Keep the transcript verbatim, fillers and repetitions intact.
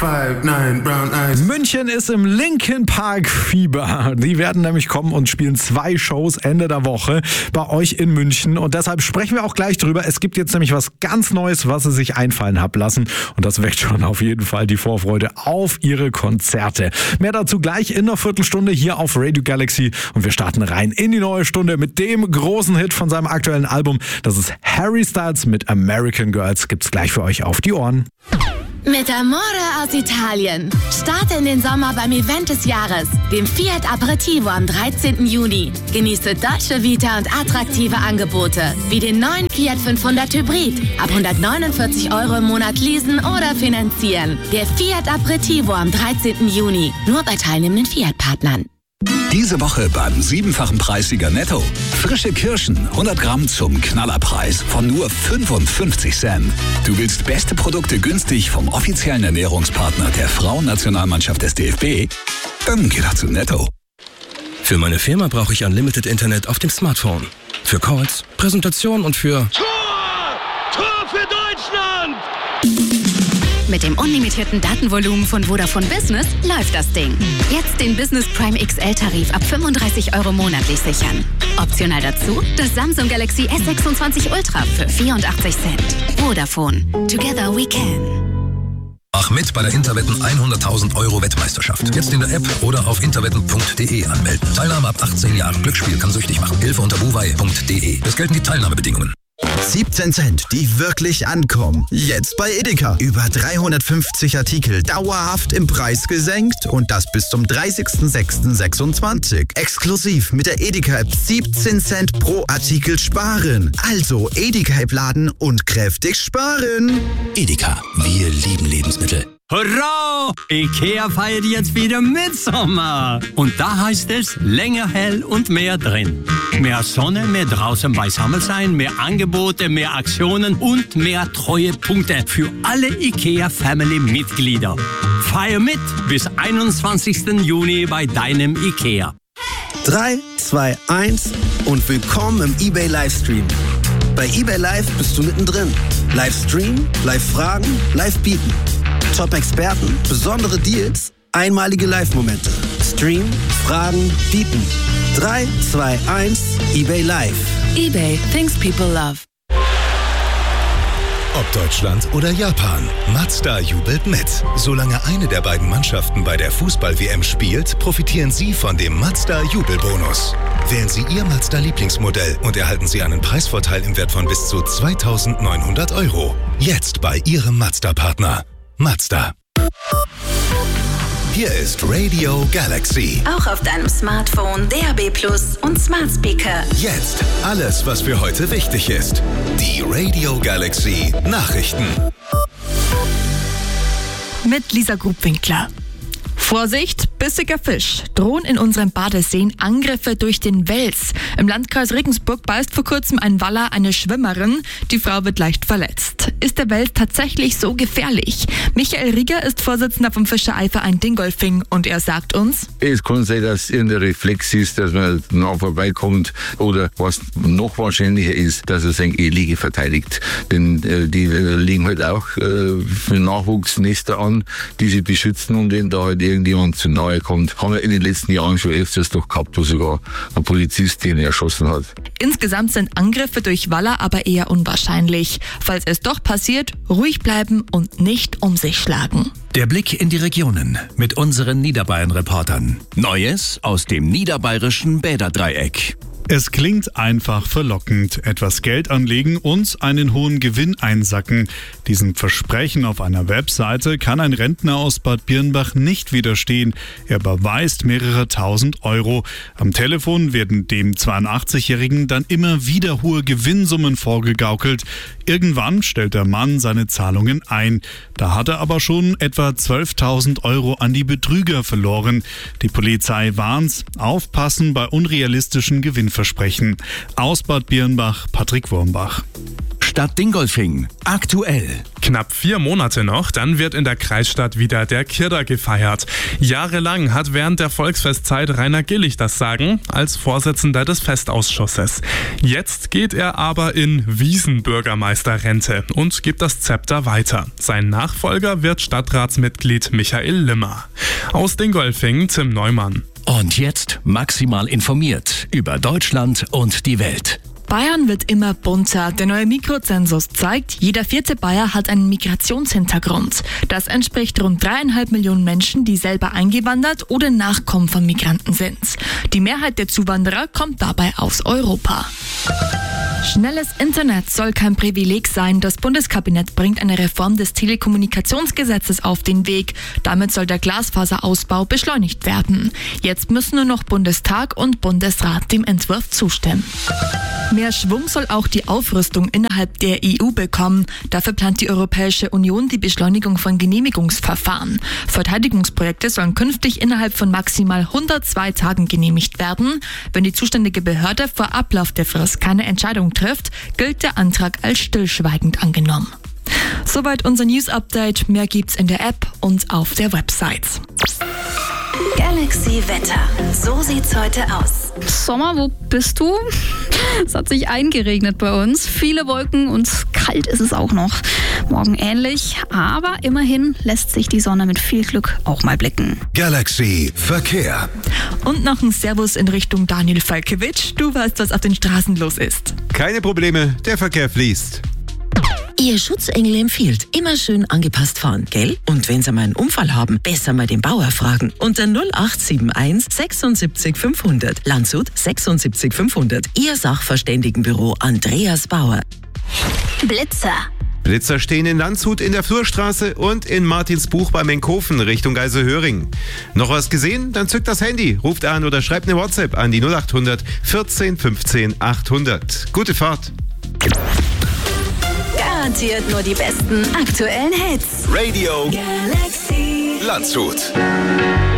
five, nine, brown eyes. München ist im Linkin Park Fieber. Die werden nämlich kommen und spielen zwei Shows Ende der Woche bei euch in München. Und deshalb sprechen wir auch gleich drüber. Es gibt jetzt nämlich was ganz Neues, was sie sich einfallen haben lassen. Und das weckt schon auf jeden Fall die Vorfreude auf ihre Konzerte. Mehr dazu gleich in einer Viertelstunde hier auf Radio Galaxy. Und wir starten rein in die neue Stunde mit dem großen Hit von seinem aktuellen Album. Das ist Harry Styles mit American Girls. Gibt's gleich für euch auf die Ohren. Mit Amore aus Italien. Starte in den Sommer beim Event des Jahres, dem Fiat Aperitivo am dreizehnten Juni. Genieße Dolce Vita und attraktive Angebote, wie den neuen Fiat fünfhundert Hybrid. Ab hundertneunundvierzig Euro im Monat leasen oder finanzieren. Der Fiat Aperitivo am dreizehnten Juni. Nur bei teilnehmenden Fiat-Partnern. Diese Woche beim siebenfachen Preissieger Netto. Frische Kirschen, hundert Gramm zum Knallerpreis von nur fünfundfünfzig Cent. Du willst beste Produkte günstig vom offiziellen Ernährungspartner der Frauennationalmannschaft des D F B? Dann geh doch zu Netto. Für meine Firma brauche ich Unlimited Internet auf dem Smartphone. Für Calls, Präsentation und für... Tor! Tor für Deutschland! Mit dem unlimitierten Datenvolumen von Vodafone Business läuft das Ding. Jetzt den Business Prime X L-Tarif ab fünfunddreißig Euro monatlich sichern. Optional dazu das Samsung Galaxy S sechsundzwanzig Ultra für vierundachtzig Cent. Vodafone. Together we can. Mach mit bei der Interwetten hunderttausend Euro Wettmeisterschaft. Jetzt in der App oder auf interwetten punkt de anmelden. Teilnahme ab achtzehn Jahren. Glücksspiel kann süchtig machen. Hilfe unter buwei punkt de. Es gelten die Teilnahmebedingungen. siebzehn Cent, die wirklich ankommen. Jetzt bei Edeka. Über dreihundertfünfzig Artikel dauerhaft im Preis gesenkt und das bis zum dreißigsten sechsten sechsundzwanzig. Exklusiv mit der Edeka-App siebzehn Cent pro Artikel sparen. Also Edeka-App laden und kräftig sparen. Edeka, wir lieben Lebensmittel. Hurra! Ikea feiert jetzt wieder Mitsommer. Und da heißt es länger hell und mehr drin. Mehr Sonne, mehr draußen beisammen sein, mehr Angebote, mehr Aktionen und mehr Treuepunkte für alle Ikea-Family-Mitglieder. Feier mit bis einundzwanzigsten Juni bei deinem Ikea. drei, zwei, eins und willkommen im eBay Livestream. Bei eBay Live bist du mittendrin. Livestream, Live-Fragen, Live-Bieten. Top-Experten, besondere Deals, einmalige Live-Momente. Stream, Fragen, Bieten. drei, zwei, eins, eBay Live. eBay, things people love. Ob Deutschland oder Japan, Mazda jubelt mit. Solange eine der beiden Mannschaften bei der Fußball-W M spielt, profitieren Sie von dem Mazda-Jubelbonus. Wählen Sie Ihr Mazda-Lieblingsmodell und erhalten Sie einen Preisvorteil im Wert von bis zu zweitausendneunhundert Euro. Jetzt bei Ihrem Mazda-Partner. Mazda. Hier ist Radio Galaxy. Auch auf deinem Smartphone, D A B Plus und Smart Speaker. Jetzt alles, was für heute wichtig ist. Die Radio Galaxy Nachrichten. Mit Lisa Grubwinkler. Vorsicht, bissiger Fisch. Drohen in unseren Badeseen Angriffe durch den Wels. Im Landkreis Regensburg beißt vor kurzem ein Waller eine Schwimmerin. Die Frau wird leicht verletzt. Ist der Wels tatsächlich so gefährlich? Michael Rieger ist Vorsitzender vom Fischereiverein Dingolfing und er sagt uns: Es kann sein, dass es irgendein Reflex ist, dass man nah vorbeikommt oder was noch wahrscheinlicher ist, dass er seine Ehelige verteidigt. Denn äh, die äh, legen halt auch äh, für Nachwuchs Nester an, die sie beschützen und wenn da halt irgendjemand zu nahe kommt, haben wir in den letzten Jahren schon öfters doch gehabt, wo sogar ein Polizist den erschossen hat. Insgesamt sind Angriffe durch Waller aber eher unwahrscheinlich. Falls es doch passiert, ruhig bleiben und nicht um sich schlagen. Der Blick in die Regionen mit unseren Niederbayern-Reportern. Neues aus dem niederbayerischen Bäderdreieck. Es klingt einfach verlockend. Etwas Geld anlegen und einen hohen Gewinn einsacken. Diesem Versprechen auf einer Webseite kann ein Rentner aus Bad Birnbach nicht widerstehen. Er überweist mehrere tausend Euro. Am Telefon werden dem zweiundachtzigjährigen dann immer wieder hohe Gewinnsummen vorgegaukelt. Irgendwann stellt der Mann seine Zahlungen ein. Da hat er aber schon etwa zwölftausend Euro an die Betrüger verloren. Die Polizei warnt: Aufpassen bei unrealistischen Gewinnversprechen. Aus Bad Birnbach, Patrick Wurmbach. Kreisstadt Dingolfing. Aktuell. Knapp vier Monate noch, dann wird in der Kreisstadt wieder der Kirder gefeiert. Jahrelang hat während der Volksfestzeit Rainer Gillig das Sagen als Vorsitzender des Festausschusses. Jetzt geht er aber in Wiesenbürgermeisterrente und gibt das Zepter weiter. Sein Nachfolger wird Stadtratsmitglied Michael Limmer. Aus Dingolfing, Tim Neumann. Und jetzt maximal informiert über Deutschland und die Welt. Bayern wird immer bunter. Der neue Mikrozensus zeigt, jeder vierte Bayer hat einen Migrationshintergrund. Das entspricht rund dreieinhalb Millionen Menschen, die selber eingewandert oder Nachkommen von Migranten sind. Die Mehrheit der Zuwanderer kommt dabei aus Europa. Schnelles Internet soll kein Privileg sein. Das Bundeskabinett bringt eine Reform des Telekommunikationsgesetzes auf den Weg. Damit soll der Glasfaserausbau beschleunigt werden. Jetzt müssen nur noch Bundestag und Bundesrat dem Entwurf zustimmen. Mehr Schwung soll auch die Aufrüstung innerhalb der E U bekommen. Dafür plant die Europäische Union die Beschleunigung von Genehmigungsverfahren. Verteidigungsprojekte sollen künftig innerhalb von maximal hundertzwei Tagen genehmigt werden. Wenn die zuständige Behörde vor Ablauf der Frist keine Entscheidung trifft, gilt der Antrag als stillschweigend angenommen. Soweit unser News-Update. Mehr gibt's in der App und auf der Website. Galaxy Wetter. So sieht's heute aus. Sommer, wo bist du? Es hat sich eingeregnet bei uns. Viele Wolken und kalt ist es auch noch. Morgen ähnlich, aber immerhin lässt sich die Sonne mit viel Glück auch mal blicken. Galaxy Verkehr. Und noch ein Servus in Richtung Daniel Falkewitsch. Du weißt, was auf den Straßen los ist. Keine Probleme, der Verkehr fließt. Ihr Schutzengel empfiehlt, immer schön angepasst fahren, gell? Und wenn Sie mal einen Unfall haben, besser mal den Bauer fragen. Unter null acht sieben eins sechsundsiebzig fünfhundert. Landshut sechsundsiebzig fünfhundert. Ihr Sachverständigenbüro Andreas Bauer. Blitzer. Blitzer stehen in Landshut in der Flurstraße und in Martinsbuch bei Menkhofen Richtung Geiselhöring. Noch was gesehen? Dann zückt das Handy, ruft an oder schreibt eine WhatsApp an die null acht hundert vierzehn fünfzehn achthundert. Gute Fahrt. Garantiert nur die besten aktuellen Hits. Radio Galaxy Landshut.